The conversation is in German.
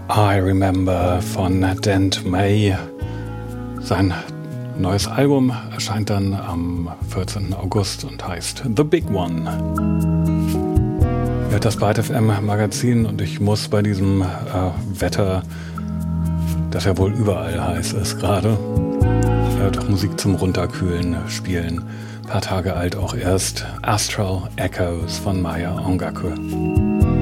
I Remember von Dent May. Sein neues Album erscheint dann am 14. August und heißt The Big One. Ihr hört das Byte FM Magazin und ich muss bei diesem Wetter, das ja wohl überall heiß ist gerade, doch Musik zum Runterkühlen spielen. Ein paar Tage alt auch erst. Astral Echoes von Maya Ongaku.